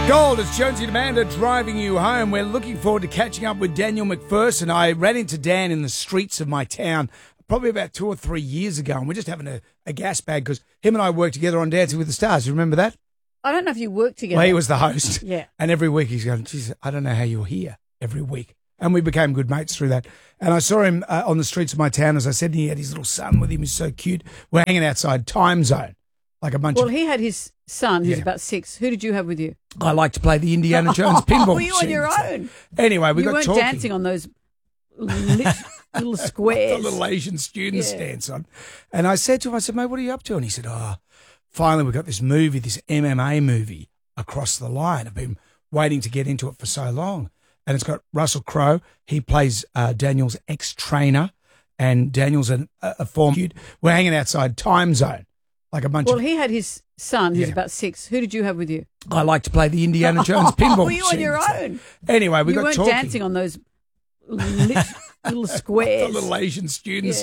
Gold, it's Jonesy and Amanda driving you home. We're looking forward to catching up with Daniel McPherson. I ran into Dan in the streets of my town probably about 2 or 3 years ago, and we're just having a gas bag because him and I worked together on Dancing with the Stars. You remember that? I don't know if you worked together. Well, he was the host. Yeah. And every week he's going, geez, I don't know how you're here every week. And we became good mates through that. And I saw him on the streets of my town, as I said, and he had his little son with him. He's so cute. We're hanging outside Time Zone, like a bunch of... Well, he had his son, who's about 6. Who did you have with you? I like to play the Indiana Jones pinball Were you on your own? Anyway, we you got weren't talking. dancing on those little squares. The little Asian students dance on. And I said to him, mate, what are you up to? And he said, finally we got this movie, this MMA movie, Across the Line. I've been waiting to get into it for so long. And it's got Russell Crowe. He plays Daniel's ex-trainer, and Daniel's a former kid. We're hanging outside Time Zone, like a bunch of... Well, he had his son, who's about 6. Who did you have with you? I like to play the Indiana Jones pinball. Were you on your own? Anyway, we you got weren't talking. dancing on those little squares. The little Asian students.